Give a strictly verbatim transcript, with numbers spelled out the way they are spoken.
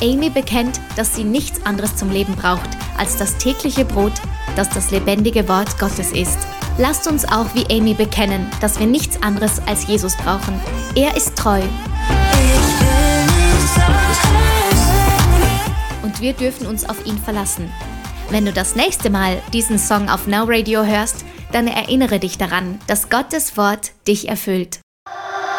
Amy bekennt, dass sie nichts anderes zum Leben braucht als das tägliche Brot, das das lebendige Wort Gottes ist. Lasst uns auch wie Amy bekennen, dass wir nichts anderes als Jesus brauchen. Er ist treu. Und wir dürfen uns auf ihn verlassen. Wenn du das nächste Mal diesen Song auf Now Radio hörst, dann erinnere dich daran, dass Gottes Wort dich erfüllt.